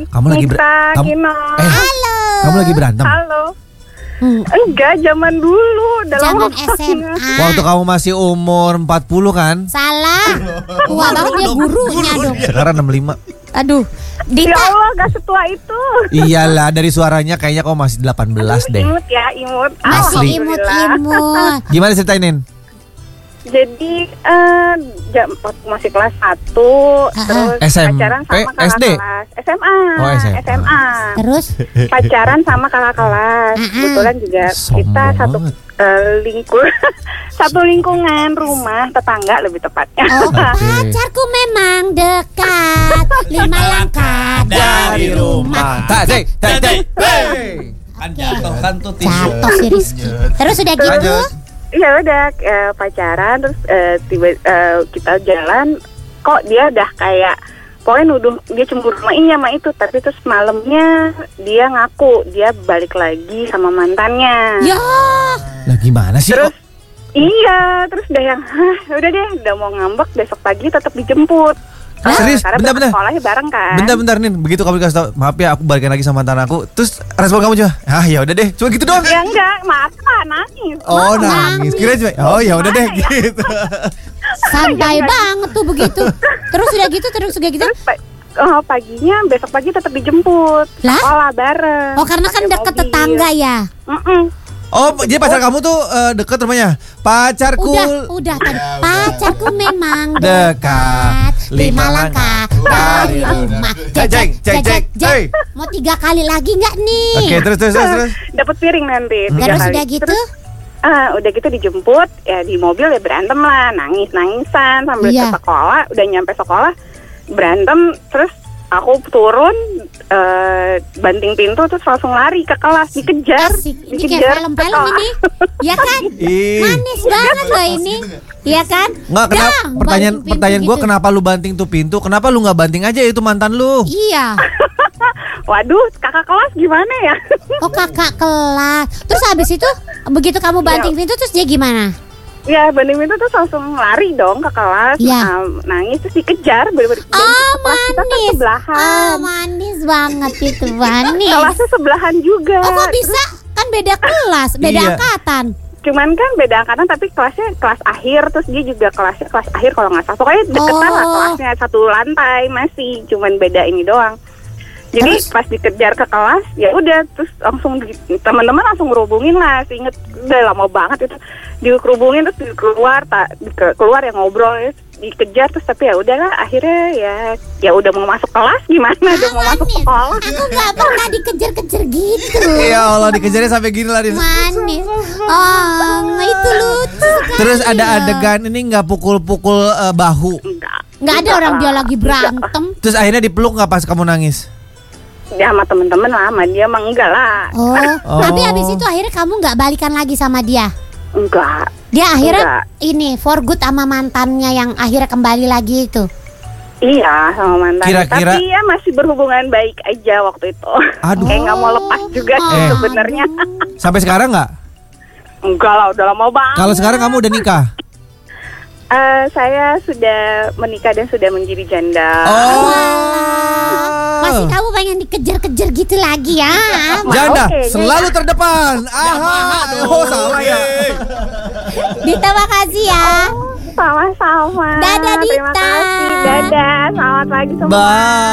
Kamu lagi Gino. Halo. Kamu lagi berantem? Halo. Enggak, zaman dulu. Zaman SMA. Waktu kamu masih umur 40 kan? Salah. Tua banget dia gurunya dong. Sekarang 65. Aduh. Ya Dita. Allah, gak setua itu. Iyalah, dari suaranya kayaknya kamu masih 18 deh. Imut ya, imut. Masih Asli. imut-imut. Gimana ceritainin? Jadi waktu masih kelas 1 terus SMP, pacaran sama kakak SD? kelas. SMA. Oh, SMA. Terus? Pacaran sama kakak kelas. Kebetulan juga kita Sombong banget. satu lingkungan rumah tetangga lebih tepatnya. Oh, pacarku memang dekat 5 langkah dari rumah. Tajek. Kan jatuh kan tuh tisu. Jatuh si Rizky. Terus udah gitu? Lanjut. Ya udah pacaran terus kita jalan, kok dia udah kayak pokoknya nuduh dia cemburu sama ini sama itu, tapi terus malamnya dia ngaku dia balik lagi sama mantannya. Ya. Lah gimana sih? Terus iya, terus udah yang udah deh, udah mau ngambek, besok pagi tetap dijemput. Serius? Karena Bentar. sekolahnya bareng kan. Bentar nih, begitu kamu dikasih tau, maaf ya aku balikan lagi sama mantan aku. Terus respon kamu cuma, ya udah deh, cuma gitu doang. Ya enggak, maaf lah, nangis. Oh nangis, kira cuma, oh ya udah deh Gimana ya? gitu. Santai banget tuh begitu. Terus udah gitu. Terus paginya besok pagi tetap dijemput. Lah? Sekolah bareng. Oh karena kan Pakai deket mobil. tetangga ya. Oh jadi pacar kamu tuh deket rumahnya? Pacarku Udah tadi. Pacarku memang dekat 5 langkah dari rumah. Cek. Hey. Mau 3 kali lagi nggak nih? Oke terus. Dapat piring nanti. 3 Terus kali. udah gitu? Terus, udah gitu dijemput ya di mobil ya berantem lah, nangisan sambil Iya. ke sekolah. Udah nyampe sekolah berantem, terus aku turun banting pintu terus langsung lari ke kelas, dikejar. Asik. Ini kayak film-film ini. Ya kan? Ih. Manis banget loh ini. Iya kan? Nggak, kenapa? Dang, Pertanyaan banting pintu gue gitu. kenapa lu banting tuh pintu? Kenapa lu nggak banting aja itu mantan lu? Iya. Waduh, kakak kelas gimana ya? Oh kakak kelas. Terus habis itu begitu kamu banting pintu terus dia gimana? Ya banting pintu terus langsung lari dong ke kelas. Iya. Nangis terus dikejar. Bener-bener. Dan Oh kelas kita kan manis. sebelahan. Oh manis banget itu manis. Kelasnya sebelahan juga. Oh kok bisa? Kan beda kelas, beda Iya. angkatan. Cuman kan beda angkatan tapi kelasnya kelas akhir, terus dia juga kelasnya kelas akhir kalau nggak salah. Pokoknya deketan lah Oh. kelasnya, satu lantai masih, cuman beda ini doang. Jadi Terus? pas dikejar ke kelas ya udah, terus langsung teman-teman langsung ngerubungin lah. Inget udah lama banget itu dikerubungin, terus keluar ya ngobrol ya, dikejar terus tapi ya udahlah akhirnya ya udah mau masuk kelas gimana, udah mau masuk Manis. sekolah. Aku nggak pernah dikejar-kejar gitu. Ya Allah dikejarnya sampai gini lah. Manis. Oh itu lucu sekali. Terus ada loh. adegan ini nggak pukul-pukul bahu. Nggak ada orang dia lagi berantem. Terus akhirnya dipeluk nggak pas kamu nangis? Ya sama temen-temen lah, sama dia mah enggak lah. Oh. Oh. Tapi habis itu akhirnya kamu nggak balikan lagi sama dia. Enggak. Dia akhirnya Enggak. ini for good sama mantannya yang akhirnya kembali lagi itu. Iya sama mantan. Kira-kira- Tapi ya masih berhubungan baik aja waktu itu. Aduh. Kayak nggak mau lepas juga sih Oh. sebenarnya. Sampai sekarang nggak? Enggak lah, udah lama banget. Kalau sekarang kamu udah nikah? Saya sudah menikah dan sudah menjadi janda. Masih kamu pengen dikejar-kejar gitu lagi ya? Janda Oke, selalu terdepan. Aha. Oh salah ya. Dita makasih ya. Sama-sama. Dadah, Terima Dita. kasih. Dadah. Selamat pagi semua. Bye.